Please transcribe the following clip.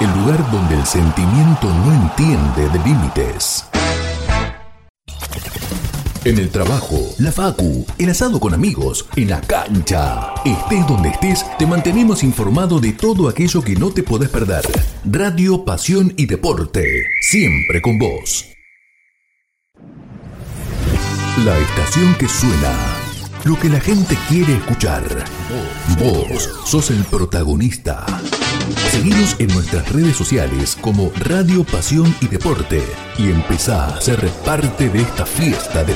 el lugar donde el sentimiento no entiende de límites. En el trabajo, la facu, el asado con amigos, en la cancha. Estés donde estés, te mantenemos informado de todo aquello que no te podés perder. Radio, pasión y deporte, siempre con vos. La estación que suena, lo que la gente quiere escuchar. Vos sos el protagonista. Seguinos en nuestras redes sociales como Radio, Pasión y Deporte y empezá a ser parte de esta fiesta de